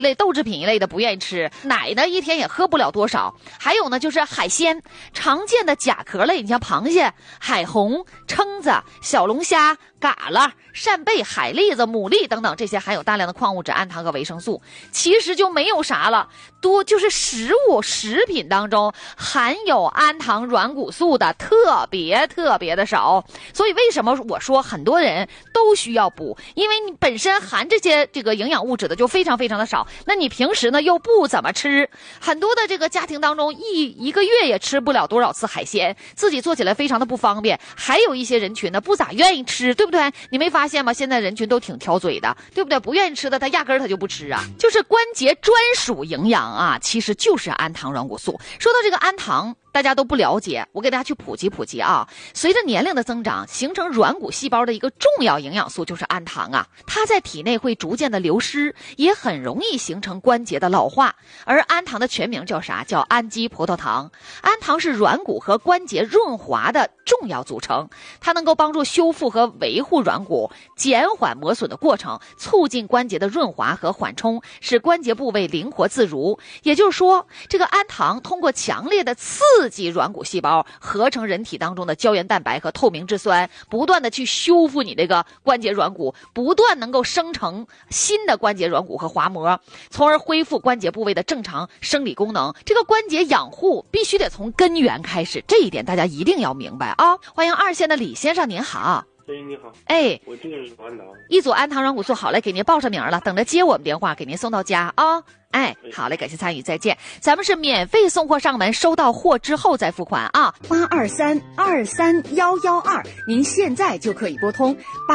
类豆制品一类的不愿意吃，奶呢一天也喝不了多少。还有呢就是海鲜，常见的甲壳类，你像螃蟹、海虹、蛏子、小龙虾、蛤蜊、扇贝、海蛎子、牡蛎等等，这些含有大量的矿物质、氨糖和维生素。其实就没有啥了，多就是食品当中含有氨糖软骨素的特别的少。所以为什么我说很多人都需要补，因为你本身含这个营养物质的就非常的少，那你平时呢又不怎么吃，很多的这个家庭当中一个月也吃不了多少次海鲜，自己做起来非常的不方便。还有一些人群呢不咋愿意吃，对不对？你没发现吗？现在人群都挺挑嘴的，对不对？不愿意吃的他压根儿他就不吃啊。就是关节专属营养啊，其实就是氨糖软骨素。说到这个氨糖，大家都不了解，我给大家去普及啊。随着年龄的增长，形成软骨细胞的一个重要营养素就是氨糖啊，它在体内会逐渐的流失，也很容易形成关节的老化。而氨糖的全名叫啥？叫氨基葡萄糖。氨糖是软骨和关节润滑的重要组成，它能够帮助修复和维护软骨，减缓磨损的过程，促进关节的润滑和缓冲，使关节部位灵活自如。也就是说，这个氨糖通过强烈的刺激软骨细胞，合成人体当中的胶原蛋白和透明质酸，不断的去修复你这个关节软骨，不断能够生成新的关节软骨和滑膜，从而恢复关节部位的正常生理功能。这个关节养护必须得从根源开始，这一点大家一定要明白啊！欢迎2线的李先生，您好。 你好，我就是氨糖， 一组氨糖软骨素，好嘞，给您报上名了，等着接我们电话，给您送到家啊。好嘞，感谢参与，再见。咱们是免费送货上门，收到货之后再付款啊。 823-23112，您现在就可以拨通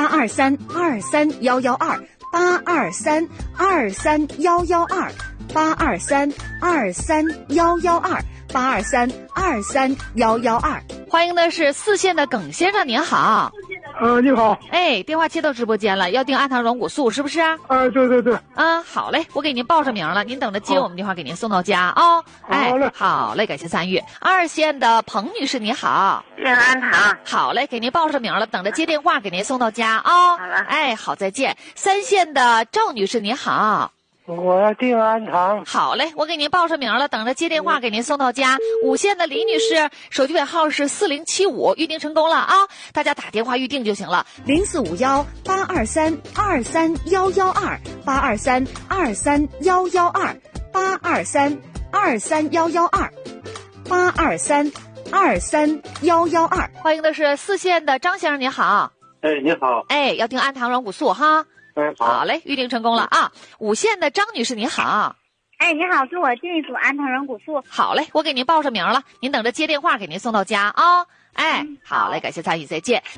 823-23112，823-23112，823-23112，823-23112。 欢迎的是4线的耿先生，您好。 你好。 电话接到直播间了，要订氨糖软骨素是不是啊？ 对。 好嘞，我给您报上名了，您等着接我们电话，给您送到家啊。好嘞，感谢参与。2线的彭女士，你好。 订氨糖。 好嘞，给您报上名了，等着接电话，给您送到家啊。 好了。 好，再见。3线的赵女士，你好。 我要订氨糖。 好嘞，我给您报上名了，等着接电话，给您送到家。5线的李女士，手机尾号是4075，预定成功了啊！大家打电话预定就行了。 045182323112823231112，823231112，823231112。 欢迎的是4线的张先生，你好。 你好。 要订氨糖软骨素哈。好嘞，预定成功了啊。5线的张女士，你好。 你好，给我订一组氨糖软骨素。 好嘞，我给您报上名了，您等着接电话，给您送到家啊。好嘞，感谢参与，再见。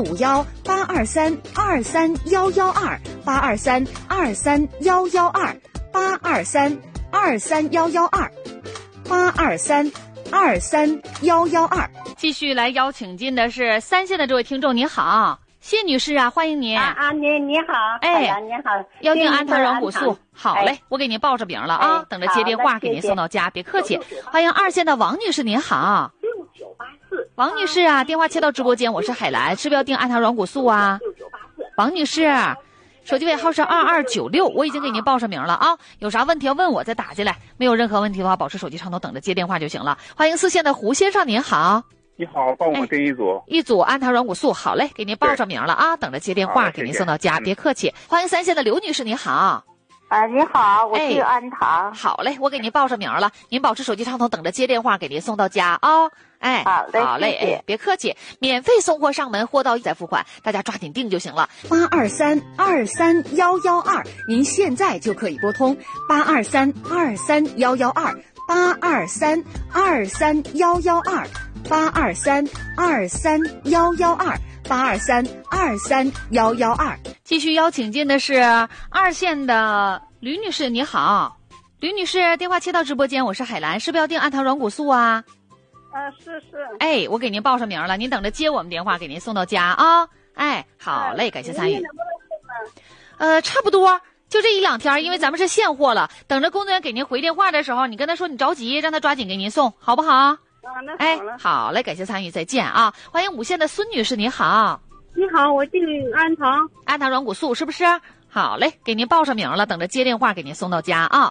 0451823231112，823231112，823231112。 继续来邀请进的是3线的这位听众，你好。谢女士啊，欢迎您。 你好。你好。 要订氨糖软骨素。好嘞，我给您报上名了啊，等着接电话，给您送到家，别客气。欢迎2线的王女士，您好。 6984。 王女士啊，电话切到直播间，我是海兰，是不是要订氨糖软骨素啊？王女士，手机尾号是2296，我已经给您报上名了啊，有啥问题要问我再打进来，没有任何问题的话，保持手机畅通，等着接电话就行了。欢迎4线的胡先生，您好。 你好，帮我订一组氨糖软骨素。好嘞，给您报上名了啊，等着接电话，给您送到家，别客气。欢迎3线的刘女士，你好。 你好，我订氨糖。 好嘞，我给您报上名了，您保持手机畅通，等着接电话，给您送到家啊。好嘞，别客气，免费送货上门，货到再付款，大家抓紧订就行了。 823-23112，您现在就可以拨通823-23112，823-23112，823-23112，823-23112。 继续邀请进的是2线的吕女士，你好。吕女士，电话切到直播间，我是海兰，是不是要订氨糖软骨素啊？ 是。 我给您报上名了，您等着接我们电话，给您送到家啊。好嘞，感谢参与。差不多就这1-2天，因为咱们是现货了，等着工作人员给您回电话的时候，你跟他说你着急，让他抓紧给您送，好不好？ 那好了。 好嘞，感谢参与，再见啊！欢迎5线的孙女士，你好。 你好，我订氨糖软骨素是不是？ 好嘞，给您报上名了，等着接电话给您送到家啊。